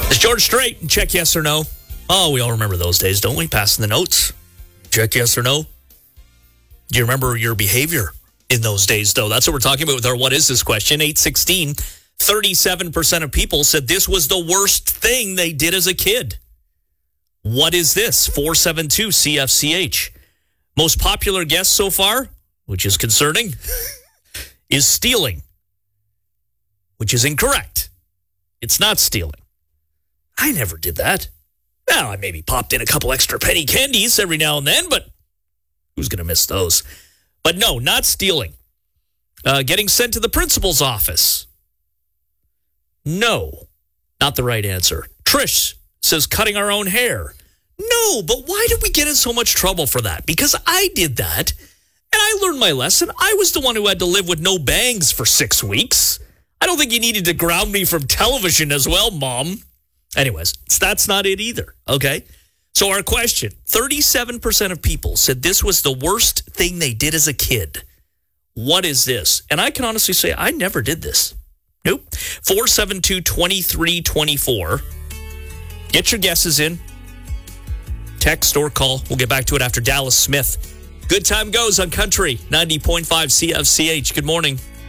Is George straight? Check yes or no. Oh, we all remember those days, don't we? Passing the notes. Check yes or no. Do you remember your behavior in those days, though? That's what we're talking about with our What Is This question. 816, 37% of people said this was the worst thing they did as a kid. What is this? 472 CFCH. Most popular guess so far, which is concerning, is stealing, which is incorrect. It's not stealing. I never did that. Well, I maybe popped in a couple extra penny candies every now and then, but who's going to miss those? But no, not stealing. Getting sent to the principal's office. No, not the right answer. Trish says cutting our own hair. No, but why did we get in so much trouble for that? Because I did that, and I learned my lesson. I was the one who had to live with no bangs for 6 weeks. I don't think you needed to ground me from television as well, Mom. Anyways, that's not it either, okay? So our question, 37% of people said this was the worst thing they did as a kid. What is this? And I can honestly say I never did this. Nope. 472-2324. Get your guesses in. Text or call. We'll get back to it after Dallas Smith. Good time goes on Country 90.5 CFCH. Good morning.